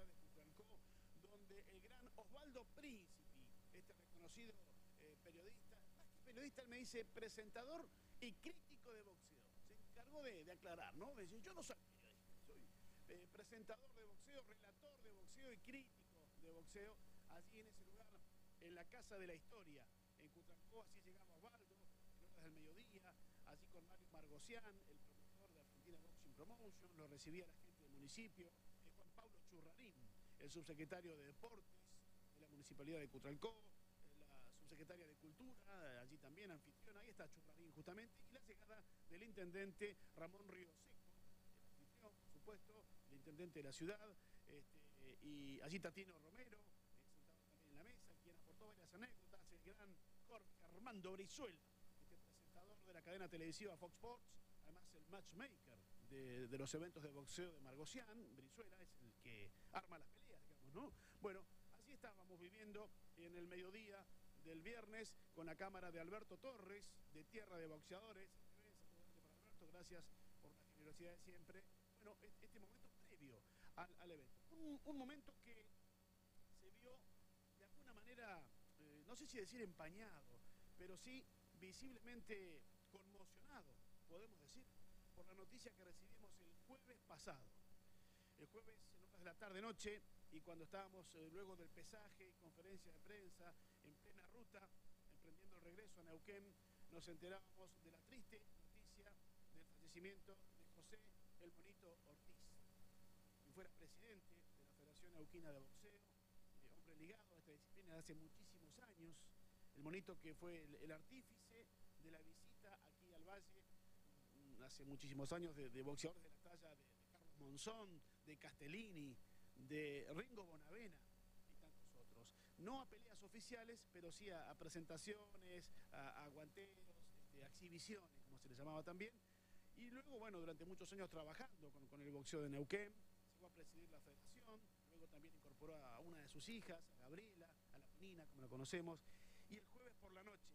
ciudad de Cutralcó, donde el gran Osvaldo Príncipe, este reconocido periodista, más que periodista, él me dice presentador y crítico de boxeo. Se encargó de aclarar, ¿no? De decir, yo no soy periodista, soy presentador de boxeo, relator de boxeo y crítico de boxeo, allí en ese lugar, en la Casa de la Historia, en Cutralcó. Así llegamos a Osvaldo, en horas del mediodía, allí con Mario Margocián, el promotor de Argentina Boxing Promotion. Lo recibía la gente del municipio, Juan Pablo Churrarín, el subsecretario de Deportes de la Municipalidad de Cutralcó, la subsecretaria de Cultura, allí también anfitrión, ahí está Churrarín justamente, y la llegada del intendente Ramón Rioseco, el anfitrión, por supuesto, el intendente de la ciudad, y allí Tatino Romero, sentado también en la mesa, quien aportó varias anécdotas, el gran Jorge Armando Brizuela, presentador de la cadena televisiva Fox Sports, además el matchmaker de los eventos de boxeo de Margocián. Brizuela es el que arma las peleas, digamos, ¿no? Bueno, así estábamos viviendo en el mediodía del viernes con la cámara de Alberto Torres, de Tierra de Boxeadores. Para Alberto, gracias por la generosidad de siempre. Bueno, este momento previo al evento. Un momento que se vio de alguna manera, no sé si decir empañado, pero sí visiblemente conmocionado, podemos decir, por la noticia que recibimos el jueves pasado. El jueves en horas de la tarde-noche, y cuando estábamos luego del pesaje y conferencia de prensa, en plena ruta, emprendiendo el regreso a Neuquén, nos enterábamos de la triste noticia del fallecimiento de José El Monito Ortiz, quien fuera presidente de la Federación Neuquina de Boxeo, hombre ligado a esta disciplina de hace muchísimos años. El Monito que fue el artífice de la visita aquí al Valle hace muchísimos años de boxeadores de la talla de Carlos Monzón, de Castellini, de Ringo Bonavena y tantos otros. No a peleas oficiales, pero sí a presentaciones, a guanteros, a exhibiciones, como se les llamaba también. Y luego, bueno, durante muchos años trabajando con el boxeo de Neuquén, llegó a presidir la federación, luego también incorporó a una de sus hijas, a Gabriela, a la Pinina, como la conocemos. Y el jueves por la noche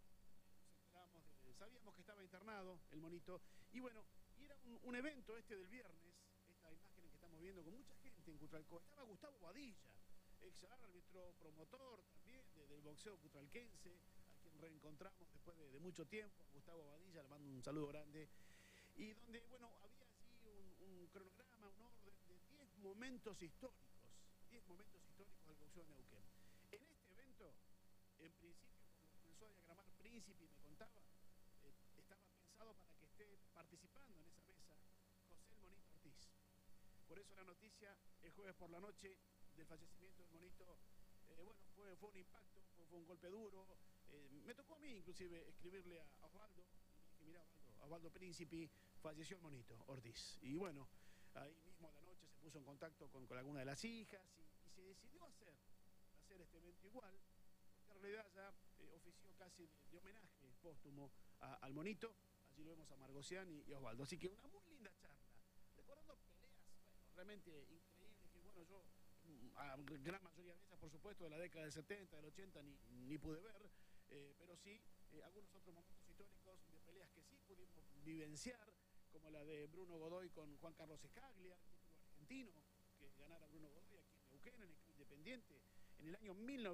sabíamos que estaba internado el Monito, y bueno, y era un evento del viernes, esta imagen que estamos viendo con mucha gente en Cutralcó. Estaba Gustavo Badilla, ex árbitro, promotor también del boxeo cutralquense, a quien reencontramos después de mucho tiempo. A Gustavo Badilla le mando un saludo grande, y donde, bueno, había allí un cronograma, un orden de 10 momentos históricos, 10 momentos históricos del boxeo de Neuquén. En este evento, en principio, comenzó a diagramar Príncipe y me contaba, estaba pensado para que esté participando en esa mesa José El Monito Ortiz. Por eso la noticia el jueves por la noche del fallecimiento del Monito, bueno, fue un impacto, fue un golpe duro. Me tocó a mí inclusive escribirle a Osvaldo, y le dije, mirá Osvaldo Príncipe, falleció el Monito Ortiz. Y bueno, ahí mismo a la noche se puso en contacto con alguna de las hijas, y se decidió hacer este evento igual. En realidad ya ofició casi de homenaje póstumo al Monito. Allí lo vemos a Margocián y Osvaldo. Así que una muy linda charla, recordando peleas, bueno, realmente increíbles, que bueno, yo a gran mayoría de ellas, por supuesto, de la década del 70, del 80, ni pude ver, pero sí algunos otros momentos históricos de peleas que sí pudimos vivenciar, como la de Bruno Godoy con Juan Carlos Escaglia, el título argentino que ganara Bruno Godoy aquí en Neuquén, en el Club Independiente, en el año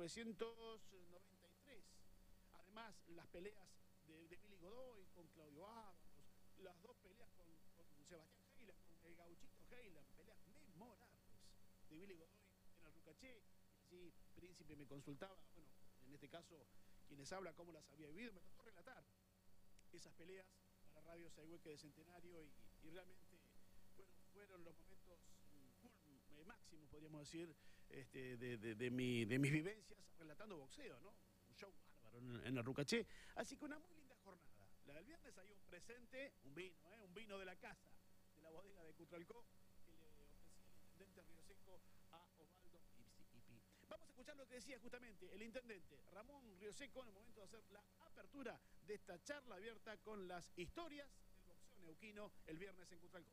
1993. Además, las peleas de Billy Godoy con Claudio Ábalos, las dos peleas con Sebastián Heylan, con el gauchito Heylan, peleas memorables de Billy Godoy en el Rucaché. Allí Príncipe me consultaba, bueno, en este caso, quienes hablan cómo las había vivido. Me tocó relatar esas peleas para Radio Saigüeque de Centenario, y realmente, bueno, fueron los momentos máximos, podríamos decir, de mis vivencias relatando boxeo, ¿no? Un show bárbaro en el Rucaché. Así que una muy linda jornada. La del viernes hay un presente, un vino de la casa, de la bodega de Cutralcó, que le ofrecía el intendente Rioseco a Osvaldo Príncipe. Vamos a escuchar lo que decía justamente el intendente Ramón Rioseco en el momento de hacer la apertura de esta charla abierta con las historias del boxeo neuquino el viernes en Cutralcó.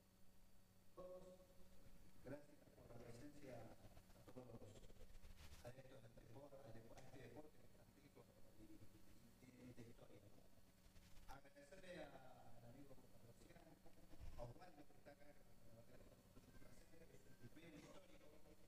Gracias por la presencia a todos los adeptos del deporte, a este deporte que es tan rico y de historia. Agradecerle al amigo Margocián, a Osvaldo,